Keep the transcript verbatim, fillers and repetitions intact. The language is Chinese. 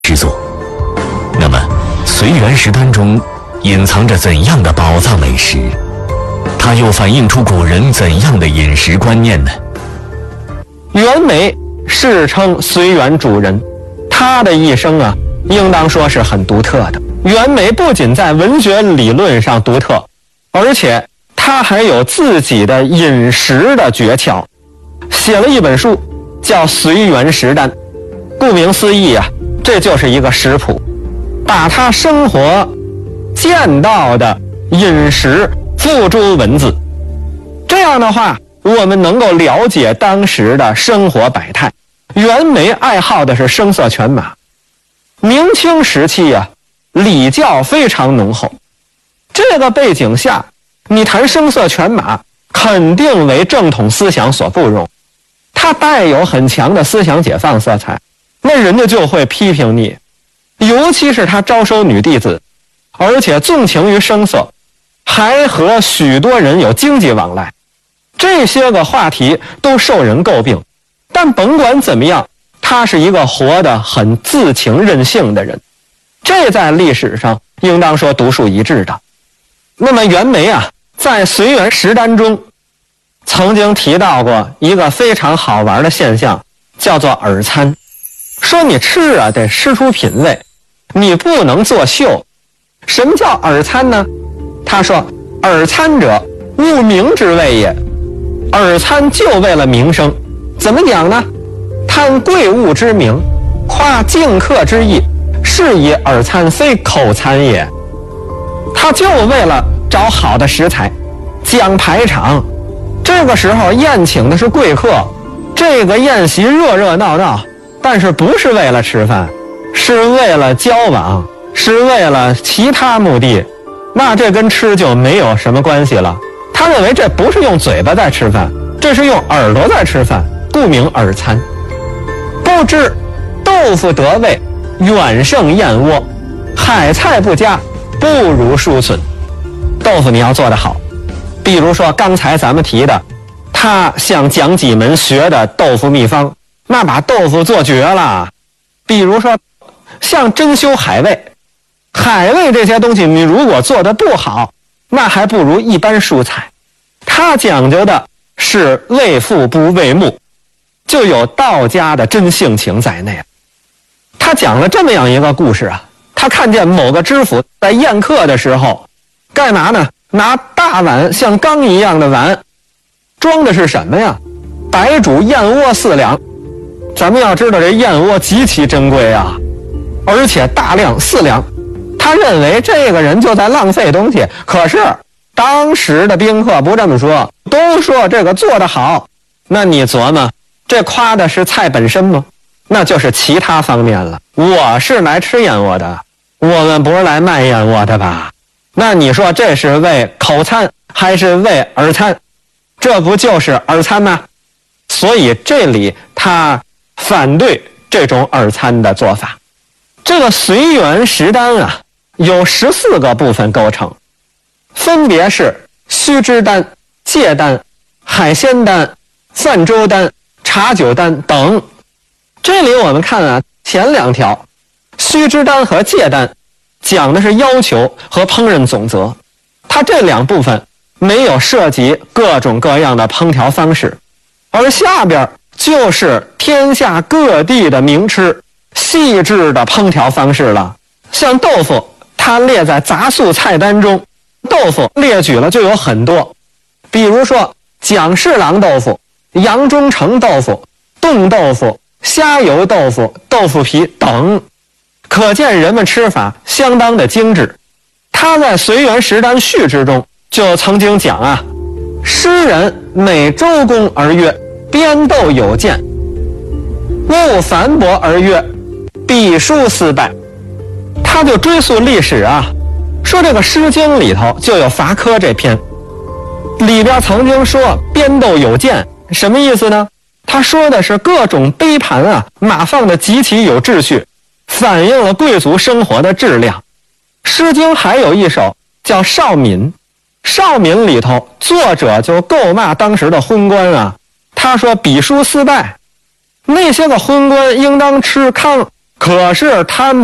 制作。那么，随园食单中隐藏着怎样的宝藏美食？它又反映出古人怎样的饮食观念呢？ 袁枚世称随园主人，他的一生啊，应当说是很独特的。袁枚不仅在文学理论上独特，而且他还有自己的饮食的诀窍，写了一本书叫《随园食单》。顾名思义啊，这就是一个食谱，把他生活见到的饮食付诸文字。这样的话，我们能够了解当时的生活百态。袁枚爱好的是声色犬马，明清时期啊，礼教非常浓厚。这个背景下，你谈声色犬马，肯定为正统思想所不容。它带有很强的思想解放色彩，那人家就会批评你。尤其是他招收女弟子，而且纵情于声色，还和许多人有经济往来，这些个话题都受人诟病。但甭管怎么样，他是一个活得很自情任性的人，这在历史上应当说独树一帜的。那么袁枚啊，在《随园食单》中曾经提到过一个非常好玩的现象，叫做饵餐。说你吃啊得吃出品味，你不能作秀。什么叫饵餐呢？他说饵餐者，务名之谓也。饵餐就为了名声。怎么讲呢？贪贵物之名，夸敬客之意，是以饵餐非口餐也。他就为了找好的食材，讲排场。这个时候宴请的是贵客，这个宴席热热闹闹，但是不是为了吃饭，是为了交往，是为了其他目的，那这跟吃就没有什么关系了。他认为这不是用嘴巴在吃饭，这是用耳朵在吃饭，故名饵餐。不知豆腐得味，远胜燕窝；海菜不佳，不如蔬笋。豆腐你要做得好，比如说刚才咱们提的，他向蒋济门学的豆腐秘方，那把豆腐做绝了。比如说像珍馐海味，海味这些东西你如果做得不好，那还不如一般蔬菜。他讲究的是为腹不为目，就有道家的真性情在内。他讲了这么样一个故事啊，他看见某个知府在宴客的时候干嘛呢？拿大碗，像缸一样的碗，装的是什么呀？白煮燕窝四两。咱们要知道这燕窝极其珍贵啊，而且大量四两。他认为这个人就在浪费东西，可是当时的宾客不这么说，都说这个做得好。那你琢磨，这夸的是菜本身吗？那就是其他方面了。我是来吃燕窝的，我们不是来卖燕窝的吧？那你说这是为口餐还是为饵餐？这不就是饵餐吗？所以这里他反对这种饵餐的做法。这个随园食单啊，有十四个部分构成，分别是须知单、戒单、海鲜单、泛舟单、茶酒单等。这里我们看啊，前两条须知单和戒单讲的是要求和烹饪总则，它这两部分没有涉及各种各样的烹调方式，而下边就是天下各地的名吃细致的烹调方式了。像豆腐，它列在杂素菜单中，豆腐列举了就有很多，比如说蒋氏郎豆腐、杨中成豆腐、冻豆腐、虾油豆腐、豆腐皮等。可见人们吃法相当的精致。他在《随园食单序》之中就曾经讲啊，诗人每周公而曰，编斗有见，勿反驳而曰，笔书思败。他就追溯历史啊，说这个《诗经》里头就有伐蚵这篇，里边曾经说编斗有见，什么意思呢？他说的是各种杯盘啊，码放的极其有秩序，反映了贵族生活的质量。《诗经》还有一首叫《少敏》，《少敏》里头作者就咒骂当时的昏官啊，他说笔书思败，那些个昏官应当吃糠， 可是他